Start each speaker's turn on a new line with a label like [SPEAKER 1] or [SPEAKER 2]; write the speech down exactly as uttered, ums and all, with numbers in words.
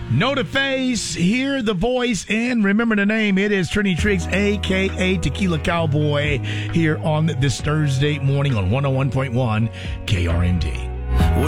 [SPEAKER 1] Know the face, hear the voice, and remember the name. It is Trini Triggs, a k a. Tequila Cowboy, here on this Thursday morning on one oh one point one K R M D.